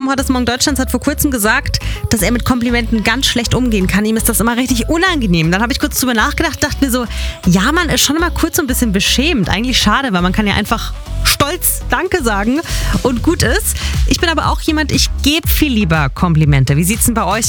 vom Hottest Morgen Deutschlands hat vor kurzem gesagt, dass er mit Komplimenten ganz schlecht umgehen kann. Ihm ist das immer richtig unangenehm. Dann habe ich kurz drüber nachgedacht, dachte mir so, ja, man ist schon immer kurz so ein bisschen beschämt. Eigentlich schade, weil man kann ja einfach stolz Danke sagen und gut ist. Ich bin aber auch jemand, ich gebe viel lieber Komplimente. Wie sieht's denn bei euch